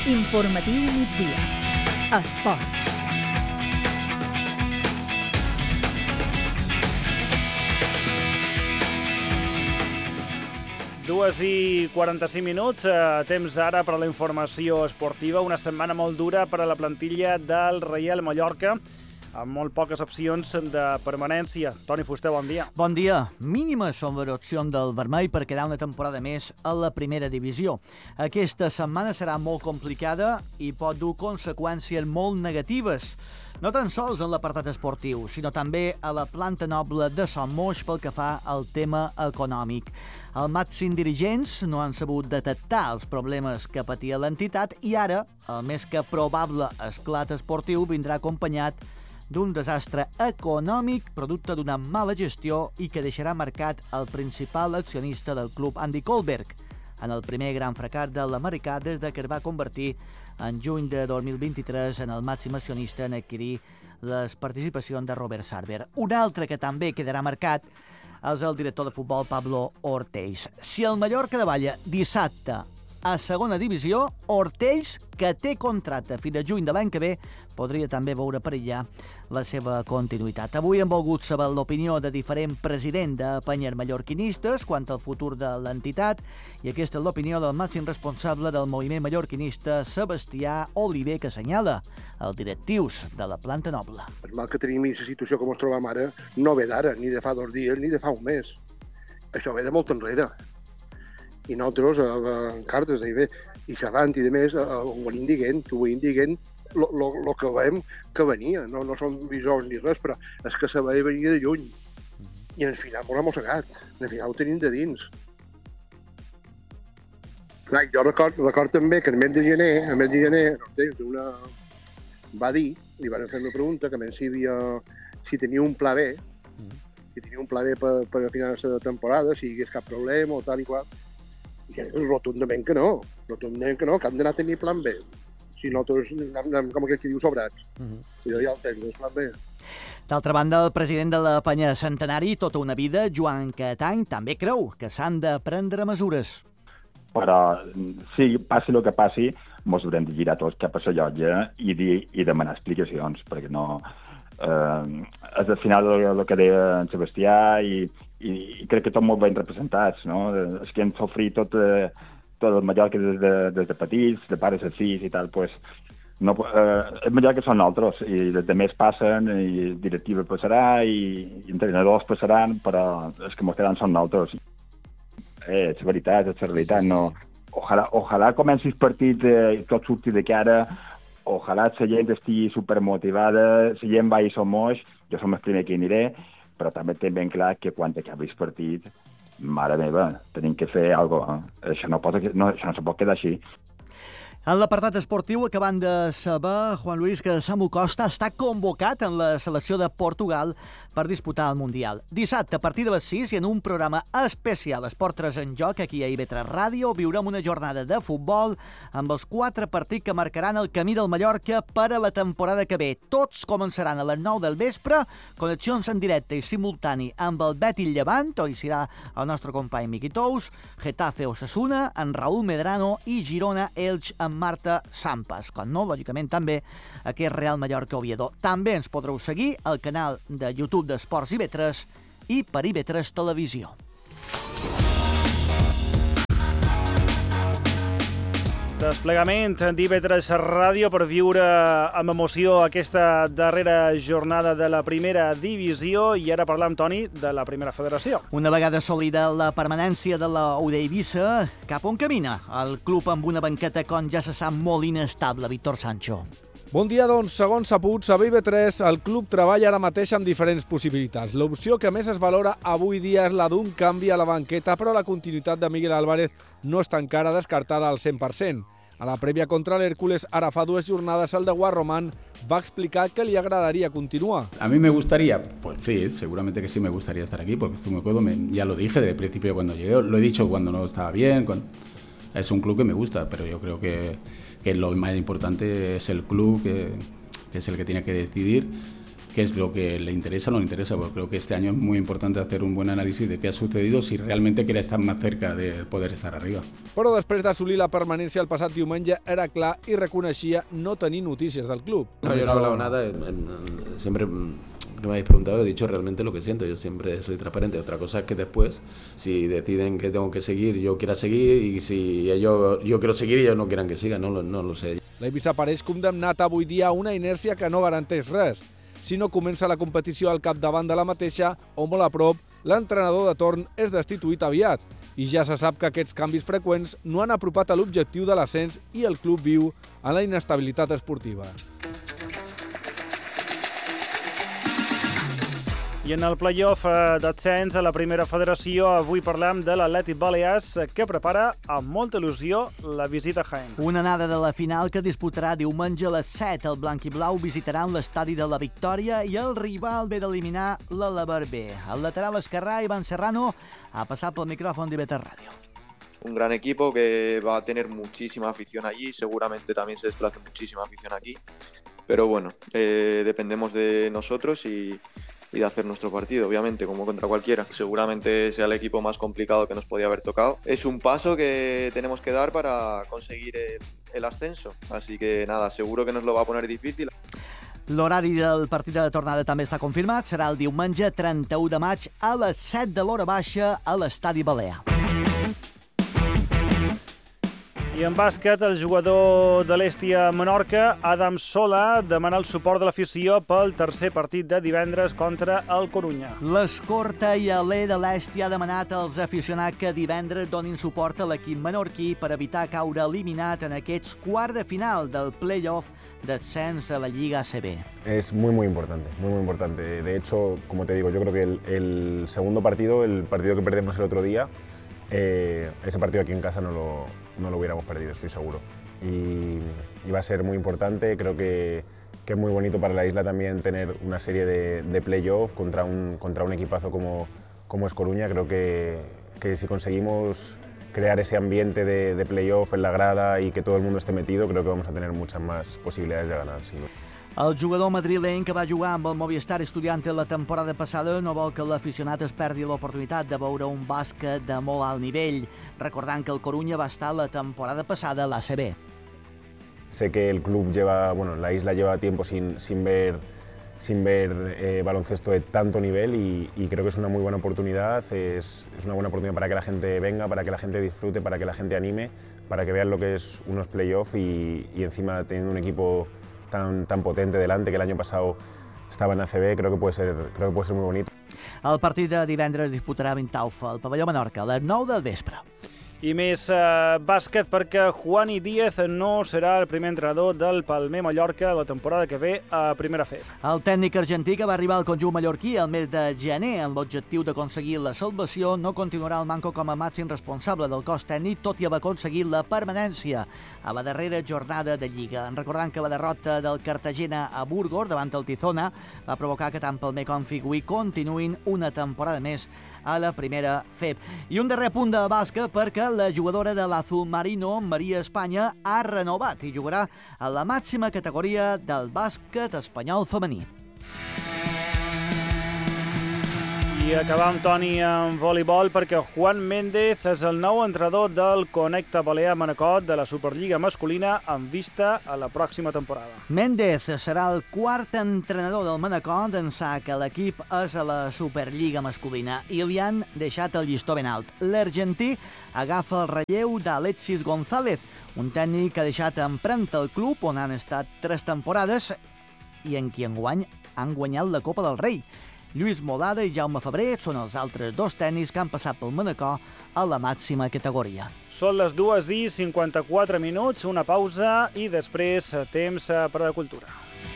Informatiu migdia. Esports. Dues i 45 minuts, temps ara per a la informació esportiva. Una setmana molt dura per a la plantilla del Reial Mallorca, amb molt poques opcions de permanència. Toni Fuster, bon dia. Bon dia. Mínimes són les opcions del vermell per quedar una temporada més a la primera divisió. Aquesta setmana serà molt complicada i pot dur conseqüències molt negatives, no tan sols en l'apartat esportiu, sinó també a la planta noble de Son Moix pel que fa al tema econòmic. Els màxims dirigents no han sabut detectar els problemes que patia l'entitat i ara el més que probable esclat esportiu vindrà acompanyat d'un desastre econòmic producte d'una mala gestió i que deixarà marcat el principal accionista del club, Andy Kohlberg, en el primer gran fracàs de l'americà des de que es va convertir en juny de 2023 en el màxim accionista en adquirir les participacions de Robert Sarver. Un altre que també quedarà marcat és el director de futbol Pablo Ortells. Si el Mallorca davalla dissabte a segona divisió, Ortells, que té contracte fins a juny de l'any que ve, podria també veure perillar la seva continuïtat. Avui hem volgut saber l'opinió de diferent president de penyes mallorquinistes quant al futur de l'entitat i aquesta és l'opinió del màxim responsable del moviment mallorquinista, Sebastià Oliver, que assenyala els directius de la planta noble. El mal que tenim i la situació com ens trobem ara no ve d'ara, ni de fa 2 dies, ni de fa un mes. Això ve de molt enrere. I nosaltres, en cartes, i xerrant i de més, ho anem dient el que veiem que venia. No són visors ni res, però és que se veia venir de lluny. I al final m'ho hem mossegat. Al final ho tenim de dins. Clar, jo record també que el mes de gener va dir, li van fer una pregunta, que si tenia un pla B, per a final de temporada, si hi hagués cap problema o tal i qual. I rotundament que no, que hem d'anar a tenir plan B. Si nosaltres anem com aquell que diu sobrats. I jo ja el tenc, plan B. D'altra banda, el president de la penya Centenari, tota una vida, Joan Catany, també creu que s'han de prendre mesures. Però, sí, passi el que passi, ens haurem de girar tots cap a la llotja i demanar explicacions, perquè no... és al final el que deia en Sebastià i crec que tot molt ben representats, no? Els que han sofrit tot el Mallorca des de petits, de pares a fills i tal, pues, no, el Mallorca són nosaltres, i els altres passen, i directiva passarà, i entrenadors passaran, però els que ens quedaran són nosaltres. És la veritat, és la realitat, no? Ojalà comenci el partit i tot surti de cara, ojalà la gent estigui supermotivada, la gent vagi a Son Moix, jo som el primer que aniré, però també té ben clar que quan acabi el partit, mare meva, tenim que fer alguna cosa. Això no se pot quedar així. En l'apartat esportiu, acabant de saber, Juan Luis, que Samu Costa està convocat en la selecció de Portugal per disputar el Mundial. Dissabte, a partir de les 6, i en un programa especial Esport 3 en joc, aquí a IB3 Ràdio, viurem una jornada de futbol amb els 4 partits que marcaran el camí del Mallorca per a la temporada que ve. Tots començaran a les 9 del vespre, connexions en directe i simultani amb el Betis Llevant, on hi serà el nostre company Miqui Tous, Getafe Osasuna, en Raúl Medrano i Girona Elx amb Marta Sampas, com no, lògicament també aquest Real Mallorca Oviedo. També ens podreu seguir al canal de YouTube d'Esports IB3 i per IB3 Televisió. Desplegament d'IB3 Ràdio per viure amb emoció aquesta darrera jornada de la primera divisió i ara parlar amb Toni de la primera federació. Una vegada sòlida la permanència de la UD Eivissa, cap on camina el club amb una banqueta com ja se sap molt inestable, Víctor Sancho. Bon dia, doncs, segons saputs, a IB3 el club treballa ara mateix amb diferents possibilitats. L'opció que més es valora avui dia és la d'un canvi a la banqueta, però la continuïtat de Miguel Álvarez no està encara descartada al 100%. A la prèvia contra l'Hércules, ara fa 2 jornades, el de Guarromán va explicar que li agradaría continuar. A mí me gustaría, pues sí, seguramente que sí me gustaría estar aquí, porque estoy muy cómodo, ya lo dije desde el principio cuando llegué, lo he dicho cuando no estaba bien, es un club que me gusta, pero yo creo que lo más importante es el club, que es el que tiene que decidir, qué es lo que le interesa o no le interesa, porque creo que este año es muy importante hacer un buen análisis de qué ha sucedido si realmente quiere estar más cerca de poder estar arriba. Però després d'assolir la permanència el passat diumenge era clar i reconeixia no tenir notícies del club. No, yo no he hablado nada, siempre que me habéis preguntado he dicho realmente lo que siento, yo siempre soy transparente. Otra cosa es que después, si deciden que tengo que seguir, yo quiera seguir, y si yo quiero seguir y ellos no quieran que siga, no lo sé. L'Eivissa apareix condemnat avui dia a una inèrcia que no garanteix res. Si no comença la competició al capdavant de la mateixa, o molt a prop, l'entrenador de torn és destituït aviat. I ja se sap que aquests canvis freqüents no han apropat a l'objectiu de l'ascens i el club viu en la inestabilitat esportiva. I en el play-off d'ascens a la primera federació avui parlem de l'Atlètic Balears que prepara amb molta il·lusió la visita a Jaén. Una anada de la final que disputarà diumenge a les 7. El blanc i blau visitaran l'estadi de la Victòria i el rival ve d'eliminar l'Alaber B. El lateral esquerrà, Iván Serrano, ha passat pel micròfon d'Iveter Radio. Un gran equipo que va a tener muchísima afición allí, seguramente también se desplaza muchísima afición aquí, pero bueno, dependemos de nosotros y de hacer nuestro partido, obviamente, como contra cualquiera. Seguramente sea el equipo más complicado que nos podía haber tocado. Es un paso que tenemos que dar para conseguir el ascenso, así que nada, seguro que nos lo va a poner difícil. L'horari del partit de tornada també està confirmat. Serà el diumenge 31 de maig a les 7 de l'hora baixa a l'Estadi Balear. I en bàsquet, el jugador de l'Hèstia Menorca, Adam Sola, demana el suport de l'afició pel tercer partit de divendres contra el Corunya. L'escorta i alè de l'Hèstia ha demanat als aficionats que divendres donin suport a l'equip menorquí per evitar caure eliminat en aquests quarts de final del play-off descens a la Lliga ACB. Es muy importante, muy importante. De hecho, como te digo, yo creo que el segundo partido, el partido que perdemos el otro día, ese partido aquí en casa no lo hubiéramos perdido, estoy seguro. Y va a ser muy importante, creo que es muy bonito para la isla también tener una serie de play-off contra un equipazo como es Coruña. Creo que si conseguimos crear ese ambiente de play-off en la grada y que todo el mundo esté metido, creo que vamos a tener muchas más posibilidades de ganar. Sí. El jugador madrileny que va jugar amb el Movistar Estudiantes la temporada passada no vol que l'aficionat es perdi l'oportunitat de veure un bàsquet de molt alt nivell, recordant que el Corunya va estar la temporada passada a l'ACB. Sé que el club la isla lleva tiempo sin ver baloncesto de tanto nivel y creo que es una muy buena oportunidad, es una buena oportunidad para que la gente venga, para que la gente disfrute, para que la gente anime, para que vean lo que es unos play-off y encima teniendo un equipo tan potente delante, que el año pasado estaba en ACB, creo que puede ser muy bonito. El partit de divendres disputarà a Vintaufa, al pavelló Menorca, a les 9 del vespre. I més bàsquet perquè Juani Díez no serà el primer entrenador del Palmer Mallorca la temporada que ve a Primera Fe. El tècnic argentí que va arribar al conjunt mallorquí el mes de gener amb l'objectiu d'aconseguir la salvació no continuarà al manco com a màxim responsable del cos tècnic, tot i haver aconseguit la permanència a la darrera jornada de Lliga. Recordant que la derrota del Cartagena a Burgos davant el Tizona va provocar que tant Palmer com Figui continuïn una temporada més a la Primera FEB. I un darrer punt de bàsquet perquè la jugadora de l'Azul Marino, Maria Espanya, ha renovat i jugarà a la màxima categoria del bàsquet espanyol femení. I acabam, Toni, amb voleibol perquè Juan Méndez és el nou entrenador del Connecta Balear Manacor de la Superliga masculina amb vista a la pròxima temporada. Méndez serà el quart entrenador del Manacor d'ençà que l'equip és a la Superliga masculina i li han deixat el llistó ben alt. L'argentí agafa el relleu d'Alexis González, un tècnic que ha deixat empremta al club on han estat 3 temporades i en qui enguany han guanyat la Copa del Rei. Lluís Modada i Jaume Febrer són els altres 2 tècnics que han passat pel Manacor a la màxima categoria. Són les 2:54, una pausa i després temps per a la cultura.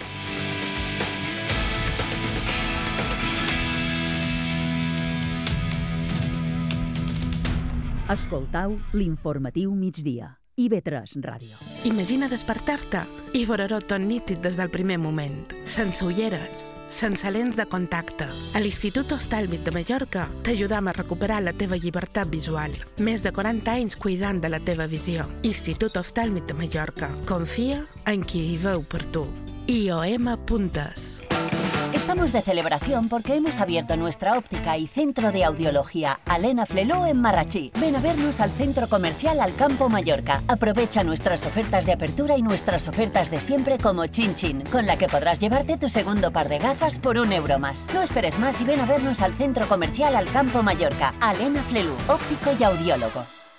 Escoltau l'informatiu migdia. IB3 Ràdio. Imagina despertar-te i veure-ho tot nítid des del primer moment. Sense ulleres, sense lents de contacte. A l'Institut Oftàlmic de Mallorca t'ajudam a recuperar la teva llibertat visual. Més de 40 anys cuidant de la teva visió. Institut Oftàlmic de Mallorca. Confia en qui hi veu per tu. IOM.es. Estamos de celebración porque hemos abierto nuestra óptica y centro de audiología Alena Fleló en Marrachí. Ven a vernos al centro comercial Alcampo Mallorca. Aprovecha nuestras ofertas de apertura y nuestras ofertas de siempre como Chin Chin, con la que podrás llevarte tu segundo par de gafas por €1 más. No esperes más y ven a vernos al centro comercial Alcampo Mallorca. Alena Fleló, óptico y audiólogo.